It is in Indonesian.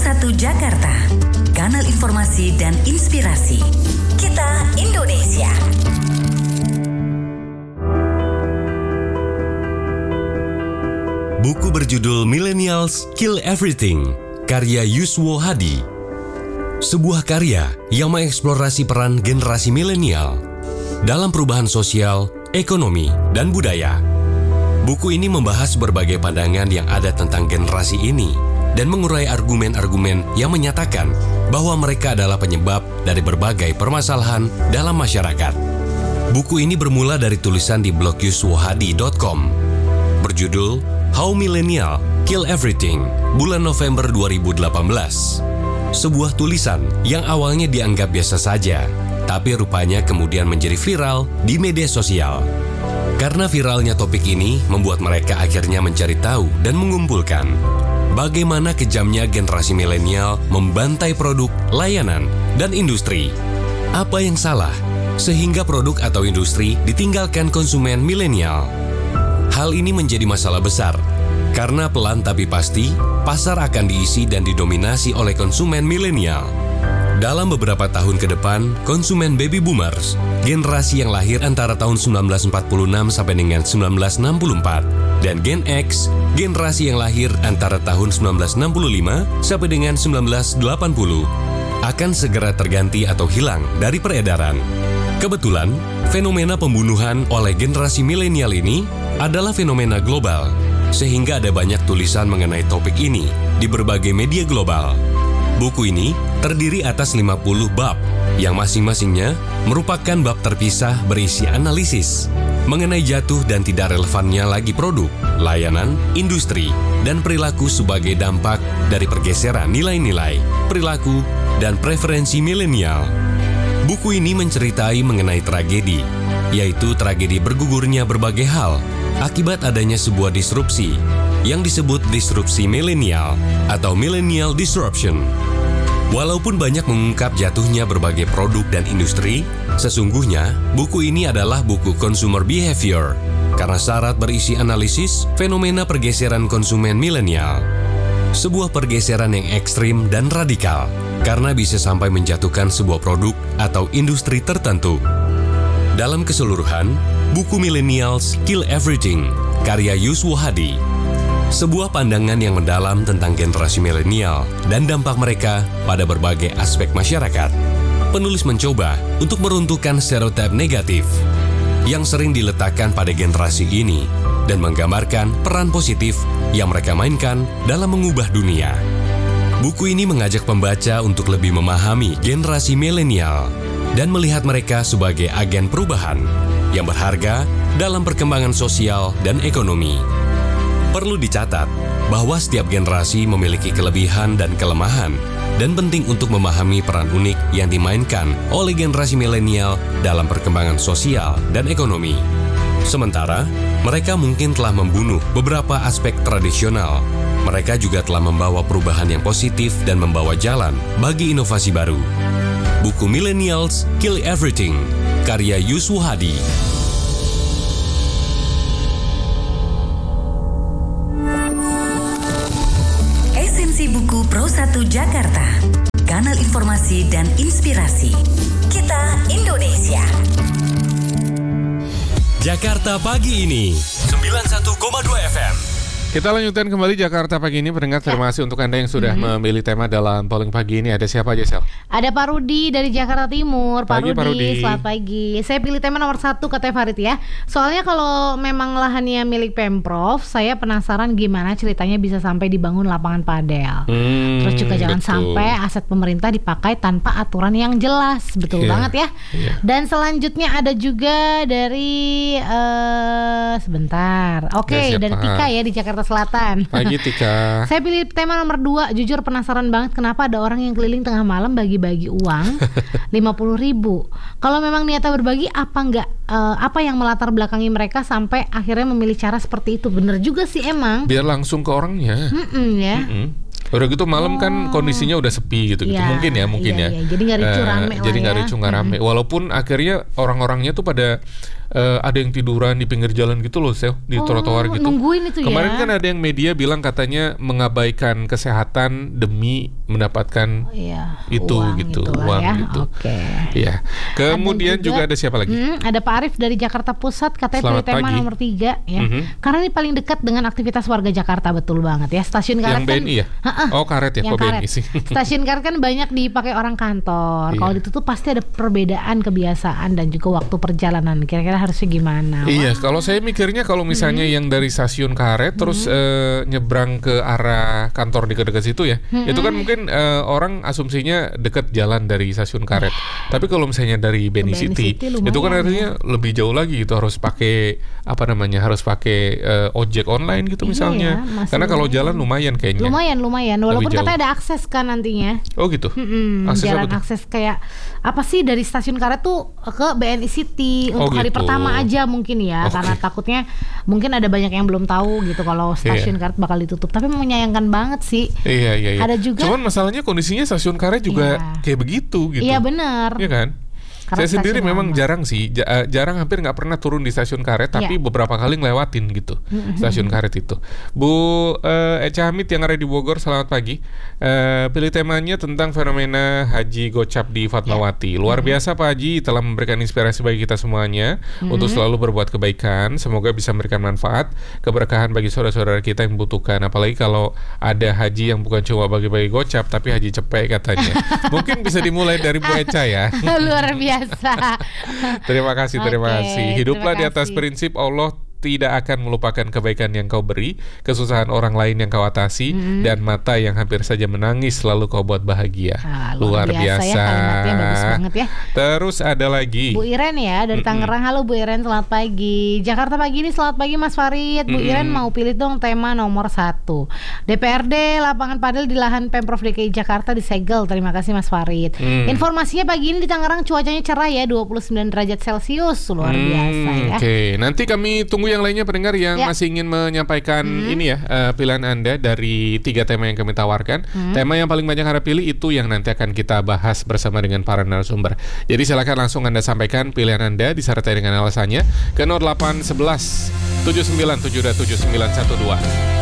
1 Jakarta, kanal informasi dan inspirasi. Kita Indonesia. Buku berjudul Millennials Kill Everything, karya Yuswo Hadi. Sebuah karya yang mengeksplorasi peran generasi milenial dalam perubahan sosial, ekonomi, dan budaya. Buku ini membahas berbagai pandangan yang ada tentang generasi ini dan mengurai argumen-argumen yang menyatakan bahwa mereka adalah penyebab dari berbagai permasalahan dalam masyarakat. Buku ini bermula dari tulisan di blog yuswohadi.com berjudul How Millennial Kill Everything, bulan November 2018. Sebuah tulisan yang awalnya dianggap biasa saja, tapi rupanya kemudian menjadi viral di media sosial. Karena viralnya topik ini membuat mereka akhirnya mencari tahu dan mengumpulkan bagaimana kejamnya generasi milenial membantai produk, layanan, dan industri. Apa yang salah sehingga produk atau industri ditinggalkan konsumen milenial? Hal ini menjadi masalah besar, karena pelan tapi pasti, pasar akan diisi dan didominasi oleh konsumen milenial. Dalam beberapa tahun ke depan, konsumen baby boomers, generasi yang lahir antara tahun 1946 sampai dengan 1964, dan Gen X, generasi yang lahir antara tahun 1965 sampai dengan 1980, akan segera terganti atau hilang dari peredaran. Kebetulan, fenomena pembunuhan oleh generasi milenial ini adalah fenomena global, sehingga ada banyak tulisan mengenai topik ini di berbagai media global. Buku ini terdiri atas 50 bab, yang masing-masingnya merupakan bab terpisah berisi analisis mengenai jatuh dan tidak relevannya lagi produk, layanan, industri, dan perilaku sebagai dampak dari pergeseran nilai-nilai, perilaku, dan preferensi milenial. Buku ini menceritai mengenai tragedi, yaitu tragedi bergugurnya berbagai hal akibat adanya sebuah disrupsi yang disebut disrupsi milenial atau millennial disruption. Walaupun banyak mengungkap jatuhnya berbagai produk dan industri, sesungguhnya buku ini adalah buku consumer behavior karena syarat berisi analisis fenomena pergeseran konsumen milenial. Sebuah pergeseran yang ekstrim dan radikal karena bisa sampai menjatuhkan sebuah produk atau industri tertentu. Dalam keseluruhan, buku Millennials Kill Everything, karya Yuswo Hadi, sebuah pandangan yang mendalam tentang generasi milenial dan dampak mereka pada berbagai aspek masyarakat. Penulis mencoba untuk meruntuhkan stereotip negatif yang sering diletakkan pada generasi ini dan menggambarkan peran positif yang mereka mainkan dalam mengubah dunia. Buku ini mengajak pembaca untuk lebih memahami generasi milenial dan melihat mereka sebagai agen perubahan yang berharga dalam perkembangan sosial dan ekonomi. Perlu dicatat bahwa setiap generasi memiliki kelebihan dan kelemahan, dan penting untuk memahami peran unik yang dimainkan oleh generasi milenial dalam perkembangan sosial dan ekonomi. Sementara, mereka mungkin telah membunuh beberapa aspek tradisional. Mereka juga telah membawa perubahan yang positif dan membawa jalan bagi inovasi baru. Buku Millennials Kill Everything, karya Yuswo Hadi. Esensi buku Pro 1 Jakarta, kanal informasi dan inspirasi. Kita Indonesia. Jakarta Pagi ini 91,2 FM. Kita lanjutkan kembali Jakarta Pagi ini, pendengar. Terima kasih untuk Anda yang sudah memilih tema dalam polling pagi ini. Ada siapa aja, Sel? Ada Pak Rudi dari Jakarta Timur. Pagi, Pak Rudi, selamat pagi. Saya pilih tema nomor 1, katanya Farid ya. Soalnya kalau memang lahannya milik Pemprov, saya penasaran gimana ceritanya bisa sampai dibangun lapangan padel. Terus juga jangan sampai aset pemerintah dipakai tanpa aturan yang jelas. Betul banget ya. Dan selanjutnya ada juga dari sebentar. Oke, dari Tika ya di Jakarta Selatan. Pagi Tika. Saya pilih tema nomor 2. Jujur penasaran banget kenapa ada orang yang keliling tengah malam bagi-bagi uang 50.000. Kalau memang niatnya berbagi, apa yang melatar belakangi mereka sampai akhirnya memilih cara seperti itu? Bener juga sih emang. Biar langsung ke orangnya. Udah gitu malam kan kondisinya udah sepi gitu. Mungkin ya. Jadi nggak ricu rame lah. Jadi nggak ricu nggak rame. Walaupun akhirnya orang-orangnya tuh pada ada yang tiduran di pinggir jalan gitu loh, Sel, di trotoar gitu. Nungguin itu. Kemarin kan ada yang media bilang katanya mengabaikan kesehatan demi mendapatkan itu uang gitu, itulah uang ya. gitu. Oke. Ya. Kemudian juga ada siapa lagi? Ada Pak Arif dari Jakarta Pusat, katanya Selamat pilih tema pagi. nomor 3 ya. Karena ini paling dekat dengan aktivitas warga Jakarta, betul banget ya. Stasiun karet Yang BNI ya? Oh, karet ya, yang kok BNI karet. sih? Stasiun karet kan banyak dipakai orang kantor. Kalau ditutup pasti ada perbedaan kebiasaan dan juga waktu perjalanan. Kira-kira harusnya gimana? Iya, kalau saya mikirnya kalau misalnya yang dari stasiun karet terus nyebrang ke arah kantor dekat-dekat situ ya, itu kan mungkin orang asumsinya dekat jalan dari stasiun karet. Tapi kalau misalnya dari BNI City, itu kan artinya lebih jauh lagi gitu, harus pakai harus pakai ojek online gitu misalnya. Karena kalau jalan lumayan kayaknya. Lumayan. Walaupun Lebih jauh. katanya ada akses kan nantinya. Oh gitu. Akses Jalan apa tuh? akses kayak apa sih dari stasiun karet tuh ke BNI City untuk hari gitu. pertama aja mungkin ya, Oke. karena takutnya mungkin ada banyak yang belum tahu gitu kalau stasiun karet bakal ditutup. Tapi menyayangkan banget sih. Iya. Ada juga. Cuman masalahnya kondisinya stasiun karet juga kayak begitu gitu. Iya benar. Iya kan? Karena Saya sendiri stasiun memang lama. jarang sih, jarang, hampir nggak pernah turun di stasiun karet, tapi beberapa kali ngelewatin gitu stasiun karet itu. Bu Echa Hamid yang ada di Bogor, selamat pagi. Pilih temanya tentang fenomena Haji Gocap di Fatmawati. Luar biasa Pak Haji, telah memberikan inspirasi bagi kita semuanya untuk selalu berbuat kebaikan. Semoga bisa memberikan manfaat, keberkahan bagi saudara-saudara kita yang membutuhkan. Apalagi kalau ada haji yang bukan cuma bagi-bagi gocap, tapi haji cepek katanya. Mungkin bisa dimulai dari Bu Echa ya. Luar biasa. Terima kasih. Oke, Hiduplah di terima atas kasih. prinsip Allah tidak akan melupakan kebaikan yang kau beri, kesusahan orang lain yang kau atasi, dan mata yang hampir saja menangis selalu kau buat bahagia. Luar biasa ya, kalimatnya bagus banget ya. Terus ada lagi. Bu Iren ya dari Tangerang. Halo Bu Iren, selamat pagi. Jakarta pagi ini, selamat pagi Mas Farid. Bu Iren mau pilih dong tema nomor 1. DPRD lapangan padel di lahan Pemprov DKI Jakarta disegel. Terima kasih Mas Farid. Informasinya pagi ini di Tangerang cuacanya cerah ya, 29 derajat Celcius. Luar biasa ya. Oke, nanti kami tunggu yang lainnya pendengar yang masih ingin menyampaikan ini ya, pilihan Anda dari 3 tema yang kami tawarkan. Tema yang paling banyak Anda pilih itu yang nanti akan kita bahas bersama dengan para narasumber. Jadi silakan langsung Anda sampaikan pilihan Anda disertai dengan alasannya ke 0811 797 7912.